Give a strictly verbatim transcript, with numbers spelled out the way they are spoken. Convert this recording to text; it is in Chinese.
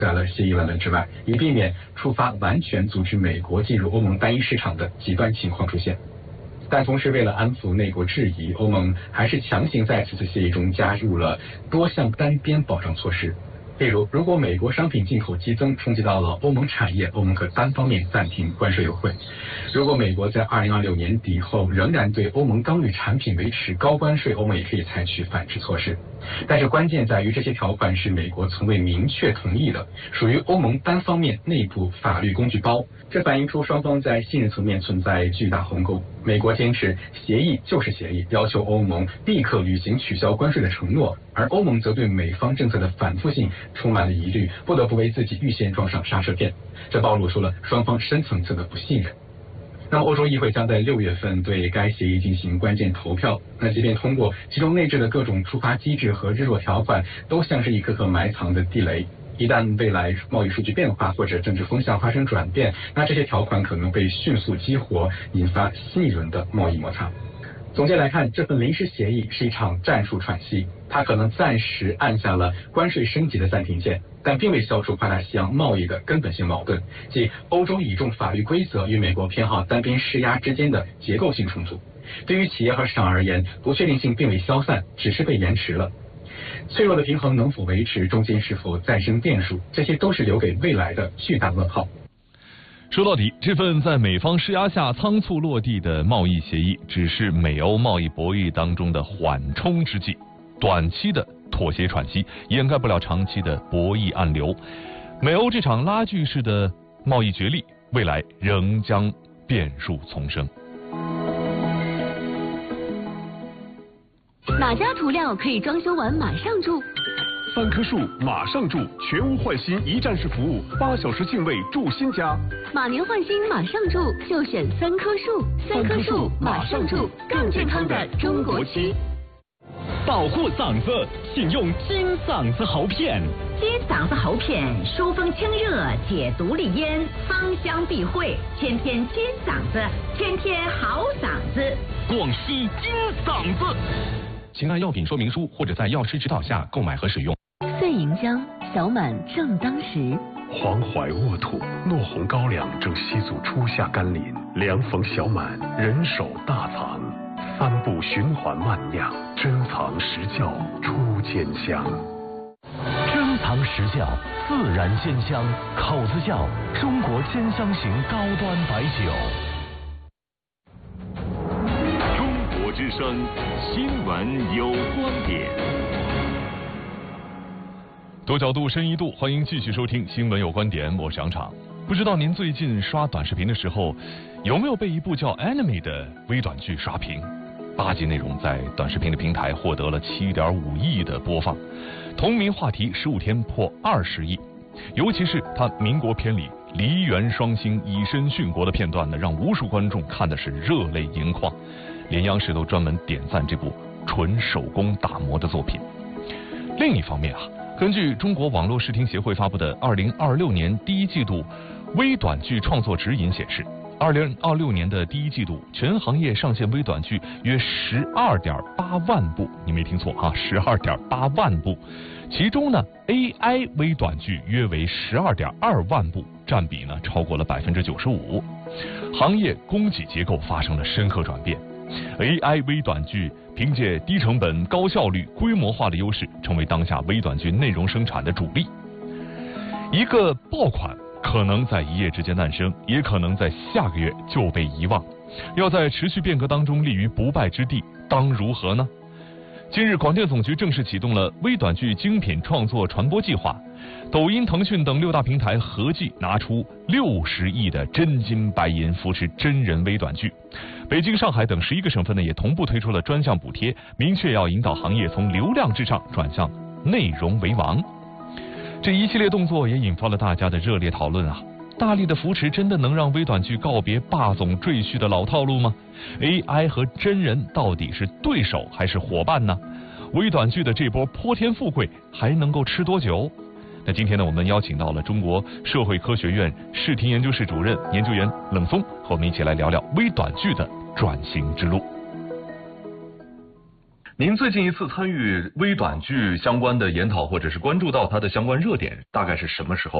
在了协议文本之外，以避免触发完全阻止美国进入欧盟单一市场的极端情况出现。但同时，为了安抚内国质疑，欧盟还是强行在此次协议中加入了多项单边保障措施。例如，如果美国商品进口激增冲击到了欧盟产业，欧盟可单方面暂停关税优惠。如果美国在二零二六年底后仍然对欧盟钢铝产品维持高关税，欧盟也可以采取反制措施。但是关键在于这些条款是美国从未明确同意的，属于欧盟单方面内部法律工具包。这反映出双方在信任层面存在巨大鸿沟。美国坚持协议就是协议，要求欧盟立刻履行取消关税的承诺，而欧盟则对美方政策的反复性充满了疑虑，不得不为自己预先装上刹车片。这暴露出了双方深层次的不信任。那么欧洲议会将在六月份对该协议进行关键投票。那即便通过，其中内置的各种触发机制和日落条款都像是一颗颗埋藏的地雷。一旦未来贸易数据变化或者政治风向发生转变，那这些条款可能被迅速激活，引发新一轮的贸易摩擦。总结来看，这份临时协议是一场战术喘息，它可能暂时按下了关税升级的暂停键，但并未消除跨大西洋贸易的根本性矛盾，即欧洲倚重法律规则与美国偏好单边施压之间的结构性冲突。对于企业和市场而言，不确定性并未消散，只是被延迟了。脆弱的平衡能否维持，中间是否再生变数，这些都是留给未来的巨大问号。 说到底，这份在美方施压下仓促落地的贸易协议，只是美欧贸易博弈当中的缓冲之计，短期的妥协喘息掩盖不了长期的博弈暗流。美欧这场拉锯式的贸易角力，未来仍将变数丛生。 哪家涂料可以装修完马上住？ 三棵树马上住，全屋换新一站式服务，八小时净位住新家。 马年换新马上住，就选三棵树。三棵树马上住，更健康的中国区。 保护嗓子，请用金嗓子喉片。 金嗓子喉片疏风清热，解毒利咽，芳香避秽，天天金嗓子，天天好嗓子。 广西金嗓子。 请按药品说明书或者在药师指导下购买和使用。 碎银浆，小满正当时。 黄淮沃土，糯红高粱正西祖初夏甘霖，凉逢小满，人手大藏。三步循环慢酿，珍藏实窖出坚香。 珍藏实窖，自然坚香，口子窖，中国坚香型高端白酒。 中国之声，新闻有观点。 多角度，深一度，欢迎继续收听《新闻有观点》，我是杨昶。不知道您最近刷短视频的时候，有没有被一部叫《Enemy》的微短剧刷屏？八集内容在短视频的平台获得了七点五亿的播放，同名话题十五天破二十亿。尤其是他民国片里梨园双星以身殉国的片段呢，让无数观众看的是热泪盈眶，连央视都专门点赞这部纯手工打磨的作品。另一方面啊，根据中国网络视听协会发布的二零二六年第一季度微短剧创作指引显示，二零二六年的第一季度，全行业上线微短剧约十二点八万部，你没听错啊，十二点八万部。其中呢 ，A I 微短剧约为十二点二万部，占比呢超过了百分之九十五。行业供给结构发生了深刻转变 ，A I 微短剧凭借低成本、高效率、规模化的优势，成为当下微短剧内容生产的主力。一个爆款可能在一夜之间诞生，也可能在下个月就被遗忘。要在持续变革当中立于不败之地，当如何呢？近日，广电总局正式启动了微短剧精品创作传播计划，抖音、腾讯等六大平台合计拿出六十亿的真金白银扶持真人微短剧。北京、上海等十一个省份呢，也同步推出了专项补贴，明确要引导行业从流量至上转向内容为王。这一系列动作也引发了大家的热烈讨论啊！大力的扶持真的能让微短剧告别霸总赘婿的老套路吗 ？A I 和真人到底是对手还是伙伴呢？微短剧的这波泼天富贵还能够吃多久？那今天呢，我们邀请到了中国社会科学院视听研究室主任研究员冷松，和我们一起来聊聊微短剧的转型之路。 您最近一次参与微短剧相关的研讨，或者是关注到它的相关热点，大概是什么时候？